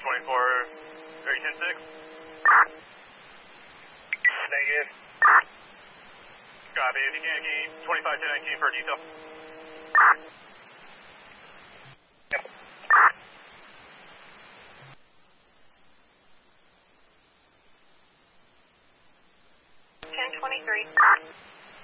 1024, or 106? Negative. Copy. If you can, key 2510 for detail. Yep. 1023.